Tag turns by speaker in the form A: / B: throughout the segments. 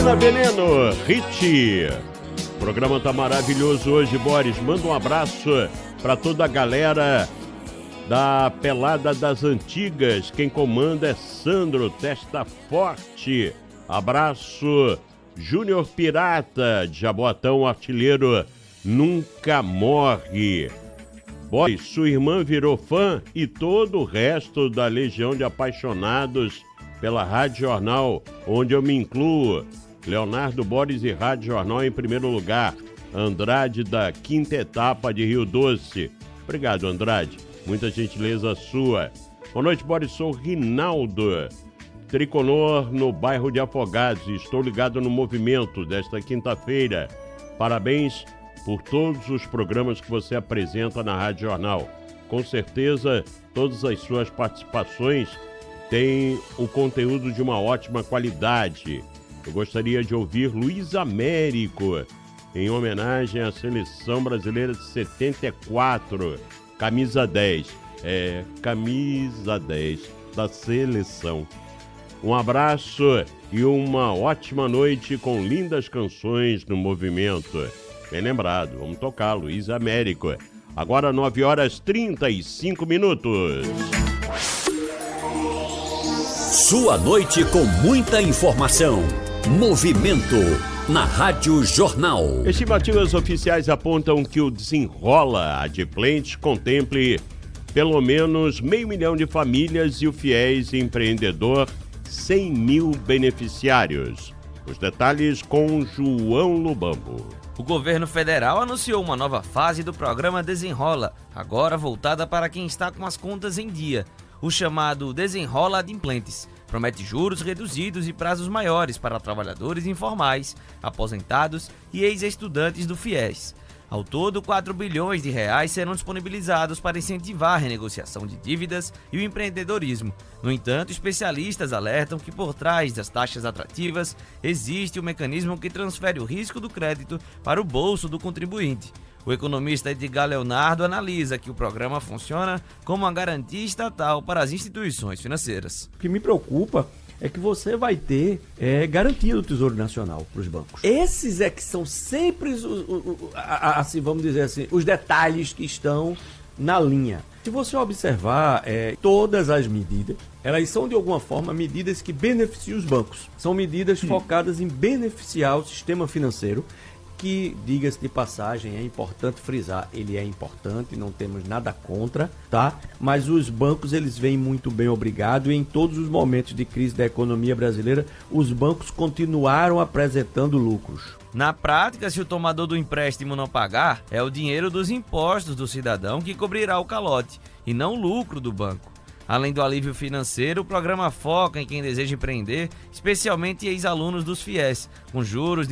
A: Menina Veneno, Hit. O programa tá maravilhoso hoje, Boris. Manda um abraço para toda a galera da Pelada das Antigas. Quem comanda é Sandro, testa forte. Abraço, Júnior Pirata, de Jaboatão, artilheiro, nunca morre. Boris, sua irmã virou fã e todo o resto da legião de apaixonados pela Rádio Jornal, onde eu me incluo. Leonardo Boris e Rádio Jornal em primeiro lugar. Andrade da quinta etapa de Rio Doce. Obrigado, Andrade. Muita gentileza sua. Boa noite, Boris. Sou Rinaldo, tricolor no bairro de Afogados. Estou ligado no movimento desta quinta-feira. Parabéns por todos os programas que você apresenta na Rádio Jornal. Com certeza, todas as suas participações têm o conteúdo de uma ótima qualidade. Eu gostaria de ouvir Luiz Américo, em homenagem à Seleção Brasileira de 74, camisa 10. Camisa 10 da seleção. Um abraço e uma ótima noite com lindas canções no movimento. Bem lembrado, vamos tocar Luiz Américo. Agora 9h35.
B: Sua noite com muita informação. Movimento na Rádio Jornal.
A: Estimativas oficiais apontam que o Desenrola Adimplente contemple pelo menos 500 mil de famílias e o Fiéis Empreendedor 100 mil beneficiários. Os detalhes com João Lubambo.
C: O governo federal anunciou uma nova fase do programa Desenrola, agora voltada para quem está com as contas em dia. O chamado Desenrola Adimplentes promete juros reduzidos e prazos maiores para trabalhadores informais, aposentados e ex-estudantes do FIES. Ao todo, 4 bilhões de reais serão disponibilizados para incentivar a renegociação de dívidas e o empreendedorismo. No entanto, especialistas alertam que por trás das taxas atrativas existe um mecanismo que transfere o risco do crédito para o bolso do contribuinte. O economista Edgar Leonardo analisa que o programa funciona como uma garantia estatal para as instituições financeiras.
D: O que me preocupa é que você vai ter garantia do Tesouro Nacional para os bancos. Esses é que são sempre, assim, vamos dizer assim, os detalhes que estão na linha. Se você observar todas as medidas, elas são de alguma forma medidas que beneficiam os bancos. São medidas focadas em beneficiar o sistema financeiro, que, diga-se de passagem, é importante frisar, ele é importante, não temos nada contra, tá? Mas os bancos, eles vêm muito bem, obrigado, e em todos os momentos de crise da economia brasileira, os bancos continuaram apresentando lucros.
C: Na prática, se o tomador do empréstimo não pagar, é o dinheiro dos impostos do cidadão que cobrirá o calote, e não o lucro do banco. Além do alívio financeiro, o programa foca em quem deseja empreender, especialmente ex-alunos dos FIES, com juros de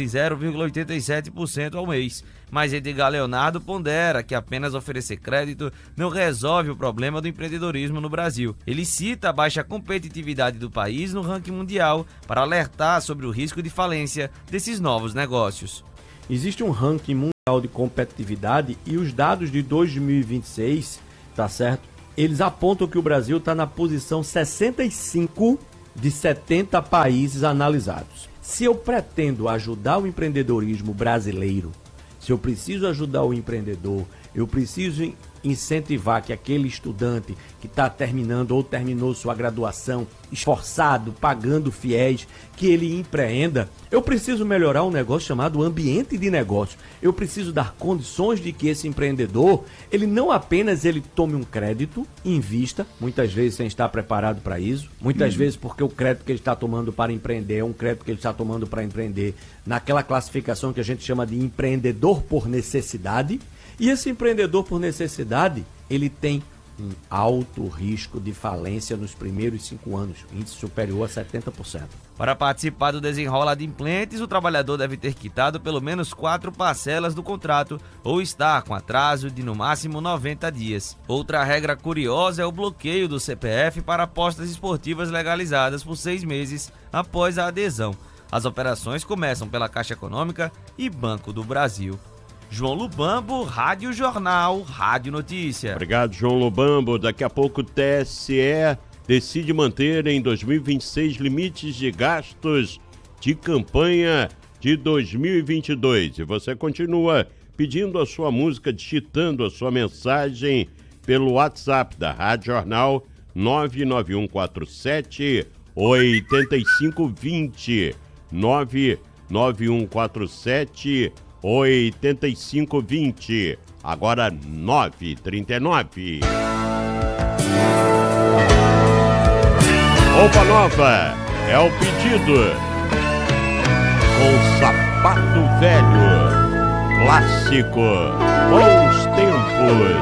C: 0,87% ao mês. Mas Edgar Leonardo pondera que apenas oferecer crédito não resolve o problema do empreendedorismo no Brasil. Ele cita a baixa competitividade do país no ranking mundial para alertar sobre o risco de falência desses novos negócios.
D: Existe um ranking mundial de competitividade e os dados de 2026, tá certo? Eles apontam que o Brasil está na posição 65 de 70 países analisados. Se eu pretendo ajudar o empreendedorismo brasileiro, se eu preciso ajudar o empreendedor, eu preciso incentivar que aquele estudante que está terminando ou terminou sua graduação, esforçado, pagando fiéis, que ele empreenda, eu preciso melhorar um negócio chamado ambiente de negócio. Eu preciso dar condições de que esse empreendedor, ele não apenas ele tome um crédito, invista, muitas vezes sem estar preparado para isso, muitas vezes porque o crédito que ele está tomando para empreender é um crédito que ele está tomando para empreender naquela classificação que a gente chama de empreendedor por necessidade. E esse empreendedor por necessidade, ele tem um alto risco de falência nos primeiros 5 anos, índice superior a 70%.
C: Para participar do Desenrola Adimplentes, o trabalhador deve ter quitado pelo menos 4 parcelas do contrato ou estar com atraso de no máximo 90 dias. Outra regra curiosa é o bloqueio do CPF para apostas esportivas legalizadas por 6 meses após a adesão. As operações começam pela Caixa Econômica e Banco do Brasil. João Lubambo, Rádio Jornal, Rádio Notícia.
A: Obrigado, João Lubambo. Daqui a pouco o TSE decide manter em 2026 limites de gastos de campanha de 2022. E você continua pedindo a sua música, digitando a sua mensagem pelo WhatsApp da Rádio Jornal 99147 8520. 99147 8520. Agora 9h39. Roupa nova é o pedido. Com sapato velho, clássico, bons tempos.